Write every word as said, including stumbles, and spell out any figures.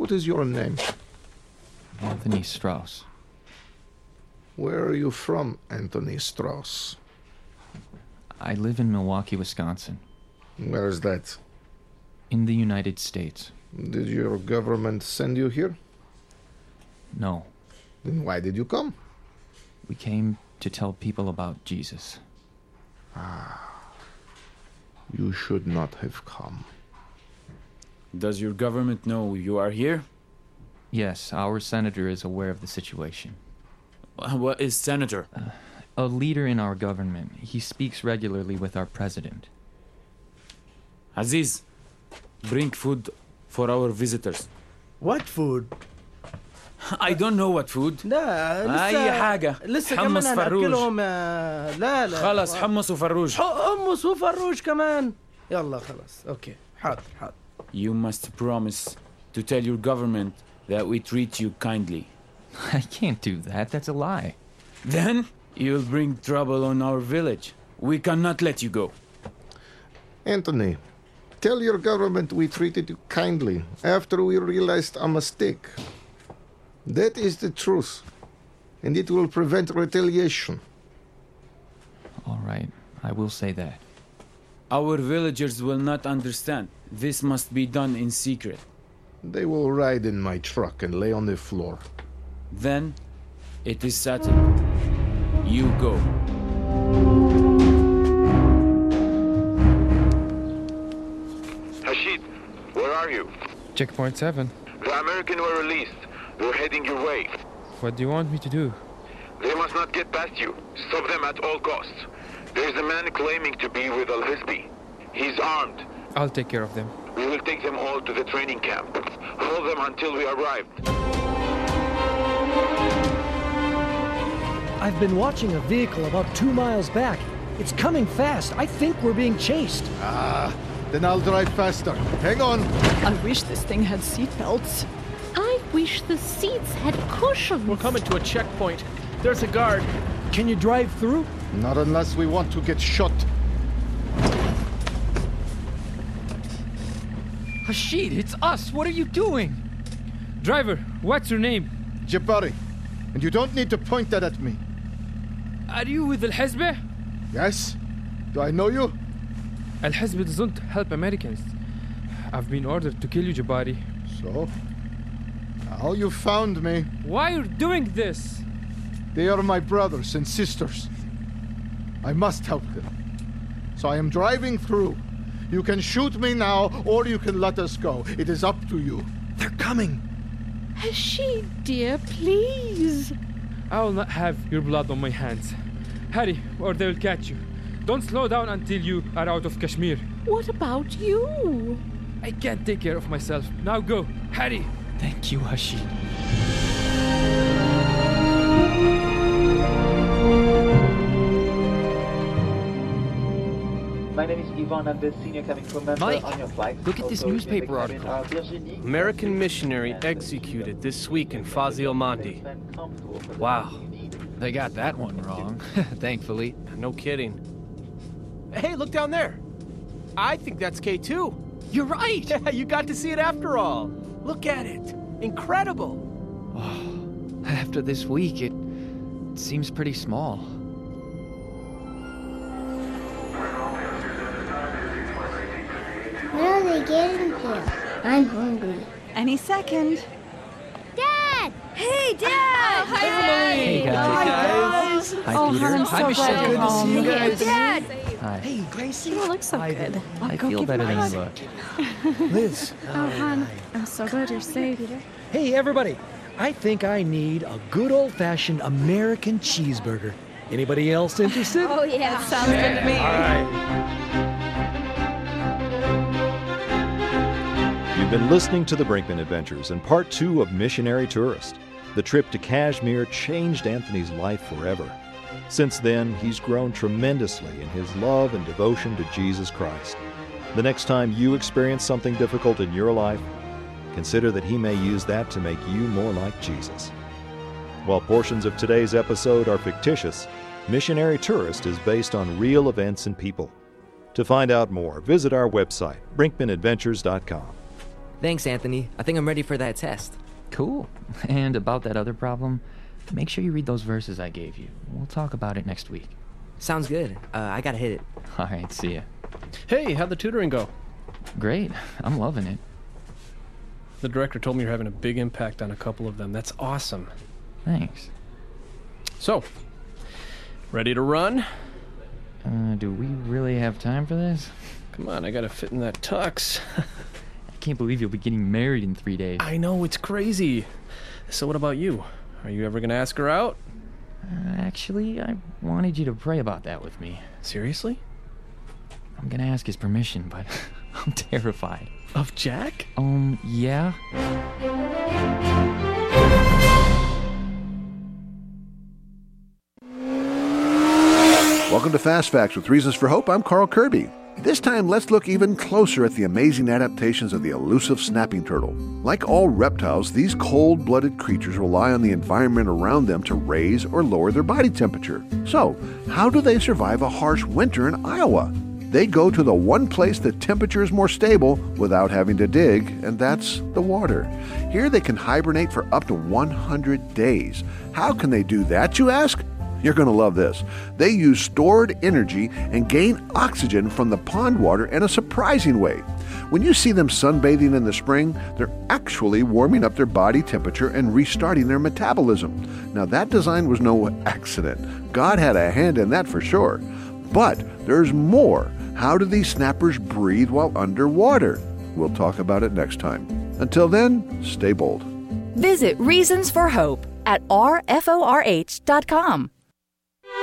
What is your name? Anthony Strauss. Where are you from, Anthony Strauss? I live in Milwaukee, Wisconsin. Where is that? In the United States. Did your government send you here? No. Then why did you come? We came to tell people about Jesus. Ah. You should not have come. Does your government know you are here? Yes, our senator is aware of the situation. What is senator? Uh, a leader in our government. He speaks regularly with our president. Aziz, bring food for our visitors. What food? I don't know what food. لا لسه أي حاجة. لسه حمص كمان فروج. هنأكلهم آه، لا لا خلاص حمص وفروج. حمص وفروج كمان. يلا خلاص اوكي حاضر حاضر. You must promise to tell your government that we treat you kindly. I can't do that. That's a lie. Then you'll bring trouble on our village. We cannot let you go. Anthony, tell your government we treated you kindly after we realized a mistake. That is the truth, and it will prevent retaliation. All right, I will say that. Our villagers will not understand. This must be done in secret. They will ride in my truck and lay on the floor. Then, it is settled. You go. Hashid, where are you? Checkpoint seven. The American were released. They're heading your way. What do you want me to do? They must not get past you. Stop them at all costs. There's a man claiming to be with Al-Hisbi. He's armed. I'll take care of them. We will take them all to the training camp. Hold them until we arrive. I've been watching a vehicle about two miles back. It's coming fast. I think we're being chased. Ah, then I'll drive faster. Hang on. I wish this thing had seatbelts. I wish the seats had cushions. We're coming to a checkpoint. There's a guard. Can you drive through? Not unless we want to get shot. Hashid, it's us. What are you doing? Driver, what's your name? Jabari. And you don't need to point that at me. Are you with Al-Hizb? Yes. Do I know you? Al-Hizb doesn't help Americans. I've been ordered to kill you, Jabari. So? Now you found me. Why are you doing this? They are my brothers and sisters. I must help them. So I am driving through. You can shoot me now, or you can let us go. It is up to you. They're coming. Hashid, dear, please. I will not have your blood on my hands. Hurry, or they will catch you. Don't slow down until you are out of Kashmir. What about you? I can't take care of myself. Now go. Hurry. Thank you, Hashid. My name is Ivan. I'm the senior cabin crew member Mike, on your flight. look at this Also, newspaper in the cabin article. are Virginie, American missionary executed this week in Fazil Mandi. Wow, they got that one wrong, thankfully. No kidding. Hey, look down there. I think that's K two. You're right. Yeah, you got to see it after all. Look at it. Incredible. Oh, after this week, it seems pretty small. When are they getting here? I'm hungry. Any second. Dad! Hey, Dad! Oh, hi, Hey, guys. Hi, guys. Hi, oh, Peter. I'm Hi, so Michelle. glad you're Good to home. see you guys. Dad! Hi. Hey, Gracie. You look so good. I'll I go feel give better him a than you hug. look. Liz. Oh, hon, I'm so glad you're safe. Hey, everybody. I think I need a good old-fashioned American cheeseburger. Anybody else interested? Oh, yeah. That sounds good to me. All right. You've been listening to The Brinkman Adventures and part two of Missionary Tourist. The trip to Kashmir changed Anthony's life forever. Since then, he's grown tremendously in his love and devotion to Jesus Christ. The next time you experience something difficult in your life, consider that he may use that to make you more like Jesus. While portions of today's episode are fictitious, Missionary Tourist is based on real events and people. To find out more, visit our website, brinkman adventures dot com. Thanks, Anthony. I think I'm ready for that test. Cool. And about that other problem, make sure you read those verses I gave you. We'll talk about it next week. Sounds good. Uh, I gotta hit it. All right, see ya. Hey, how'd the tutoring go? Great. I'm loving it. The director told me you're having a big impact on a couple of them. That's awesome. Thanks. So, ready to run? Uh, do we really have time for this? Come on, I gotta fit in that tux. I can't believe you'll be getting married in three days. I know, it's crazy. So what about you? Are you ever gonna ask her out? Uh, actually, I wanted you to pray about that with me. Seriously? I'm gonna ask his permission, but I'm terrified. Of Jack? Um, yeah. Welcome to Fast Facts with Reasons for Hope. I'm Carl Kirby. This time, let's look even closer at the amazing adaptations of the elusive snapping turtle. Like all reptiles, these cold-blooded creatures rely on the environment around them to raise or lower their body temperature. So, how do they survive a harsh winter in Iowa? They go to the one place the temperature is more stable without having to dig, and that's the water. Here they can hibernate for up to one hundred days. How can they do that, you ask? You're going to love this. They use stored energy and gain oxygen from the pond water in a surprising way. When you see them sunbathing in the spring, they're actually warming up their body temperature and restarting their metabolism. Now, that design was no accident. God had a hand in that for sure. But there's more. How do these snappers breathe while underwater? We'll talk about it next time. Until then, stay bold. Visit Reasons for Hope at r f o r h dot com.